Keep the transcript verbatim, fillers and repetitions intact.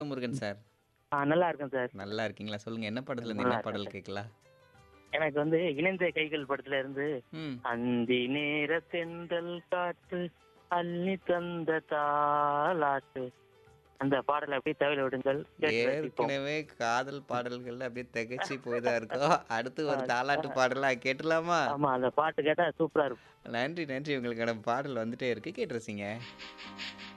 வணக்கம் முருகன் சார். ஆ நல்லா இருக்கேன் சார். நல்லா இருக்கீங்களா? சொல்லுங்க என்ன படத்துல இருந்து நல்லா என்ன இருக்கேன் பாடல் சார். கேட்கலாம்? எனக்கு வந்து இணைந்த கைகள் படத்துல இருந்து ம். அந்தி நேர தென்றல் காற்று அள்ளி தந்த தாலாட்டு அந்த பாடலை அப்படியே தவிர விடுங்கள் கேட்டு ரசிப்போம். ஏற்கனவே காதல் பாடல்கள்ல அப்படியே திகைச்சு போய் தான் இருக்கோம். அடுத்து ஆ, ஒரு ஆ, தாலாட்டு பாடலா கேட்டுலாமா? ஆமா அந்த பாட்டு கேட்டா சூப்பரா இருக்கும். நன்றி, நன்றி. உங்களுக்கான பாடல் வந்துட்டே இருக்கு. கேட்டு ரசிங்க.